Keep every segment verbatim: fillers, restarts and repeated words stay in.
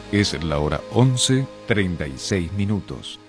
Es la hora once, treinta y seis minutos.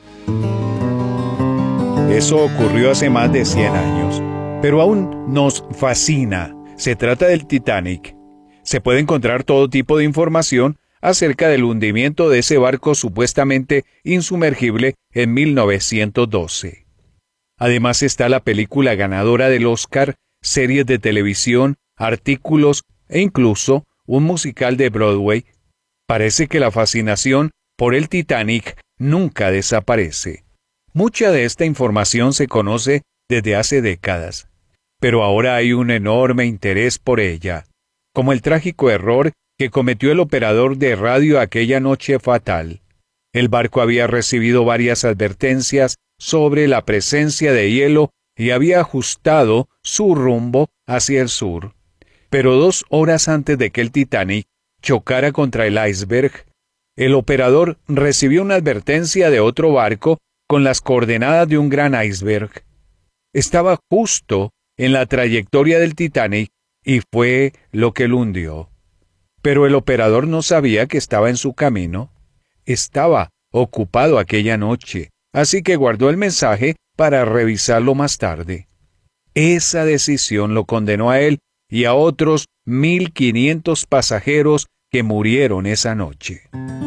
Eso ocurrió hace más de cien años, pero aún nos fascina. Se trata del Titanic. Se puede encontrar todo tipo de información acerca del hundimiento de ese barco supuestamente insumergible en mil novecientos doce. Además está la película ganadora del Oscar, series de televisión, artículos e incluso un musical de Broadway. Parece que la fascinación por el Titanic nunca desaparece. Mucha de esta información se conoce desde hace décadas, pero ahora hay un enorme interés por ella, como el trágico error que cometió el operador de radio aquella noche fatal. El barco había recibido varias advertencias sobre la presencia de hielo y había ajustado su rumbo hacia el sur. Pero dos horas antes de que el Titanic chocara contra el iceberg, el operador recibió una advertencia de otro barco con las coordenadas de un gran iceberg. Estaba justo en la trayectoria del Titanic y fue lo que lo hundió. Pero el operador no sabía que estaba en su camino. Estaba ocupado aquella noche, así que guardó el mensaje para revisarlo más tarde. Esa decisión lo condenó a él y a otros mil quinientos pasajeros que murieron esa noche.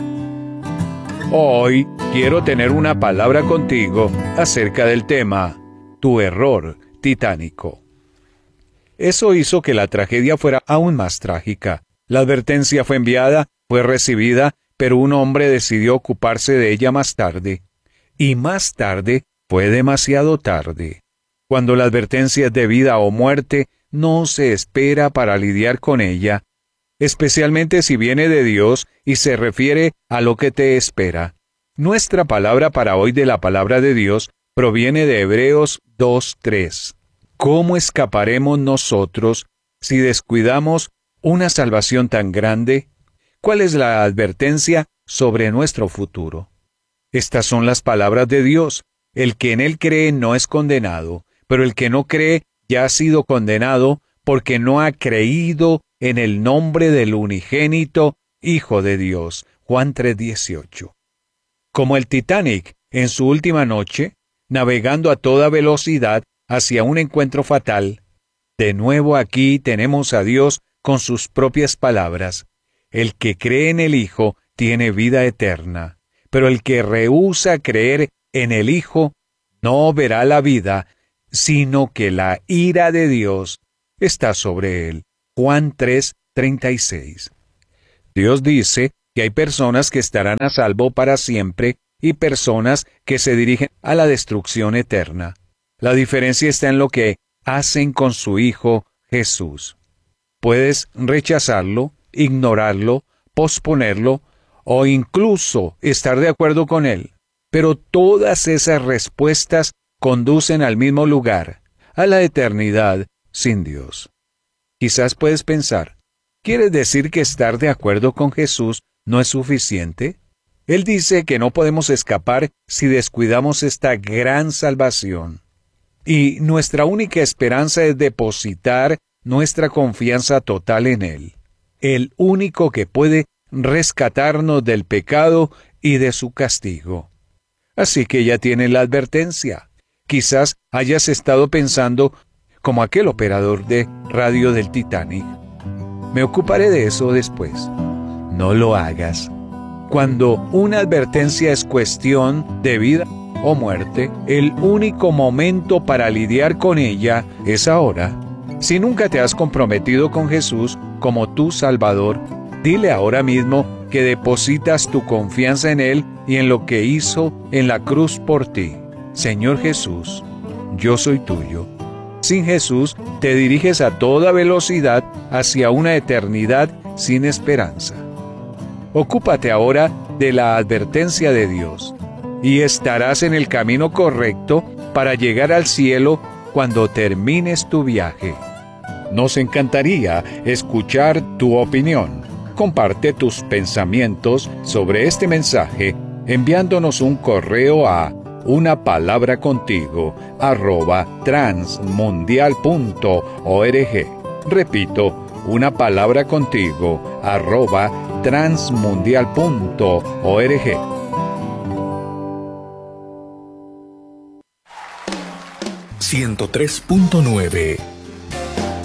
Hoy quiero tener una palabra contigo acerca del tema, tu error titánico. Eso hizo que la tragedia fuera aún más trágica. La advertencia fue enviada, fue recibida, pero un hombre decidió ocuparse de ella más tarde. Y más tarde fue demasiado tarde. Cuando la advertencia es de vida o muerte, no se espera para lidiar con ella, especialmente si viene de Dios y se refiere a lo que te espera. Nuestra palabra para hoy de la palabra de Dios proviene de Hebreos dos tres. ¿Cómo escaparemos nosotros si descuidamos una salvación tan grande? ¿Cuál es la advertencia sobre nuestro futuro? Estas son las palabras de Dios. El que en él cree no es condenado, pero el que no cree ya ha sido condenado porque no ha creído en el nombre del unigénito Hijo de Dios. Juan tres dieciocho. Como el Titanic en su última noche, navegando a toda velocidad hacia un encuentro fatal, de nuevo aquí tenemos a Dios con sus propias palabras. El que cree en el Hijo tiene vida eterna, pero el que rehúsa creer en el Hijo no verá la vida, sino que la ira de Dios está sobre él. Juan tres treinta y seis. Dios dice que hay personas que estarán a salvo para siempre y personas que se dirigen a la destrucción eterna. La diferencia está en lo que hacen con su Hijo Jesús. Puedes rechazarlo, ignorarlo, posponerlo o incluso estar de acuerdo con él, pero todas esas respuestas conducen al mismo lugar, a la eternidad sin Dios. Quizás puedes pensar, ¿quieres decir que estar de acuerdo con Jesús no es suficiente? Él dice que no podemos escapar si descuidamos esta gran salvación. Y nuestra única esperanza es depositar nuestra confianza total en Él, el único que puede rescatarnos del pecado y de su castigo. Así que ya tienes la advertencia. Quizás hayas estado pensando como aquel operador de radio del Titanic. Me ocuparé de eso después. No lo hagas. Cuando una advertencia es cuestión de vida o muerte, el único momento para lidiar con ella es ahora. Si nunca te has comprometido con Jesús como tu Salvador, dile ahora mismo que depositas tu confianza en Él y en lo que hizo en la cruz por ti. Señor Jesús, yo soy tuyo. Sin Jesús, te diriges a toda velocidad hacia una eternidad sin esperanza. Ocúpate ahora de la advertencia de Dios, y estarás en el camino correcto para llegar al cielo cuando termines tu viaje. Nos encantaría escuchar tu opinión. Comparte tus pensamientos sobre este mensaje enviándonos un correo a una palabra contigo arroba transmundial punto org. Repito, una palabra contigo arroba transmundial punto org. ciento tres punto nueve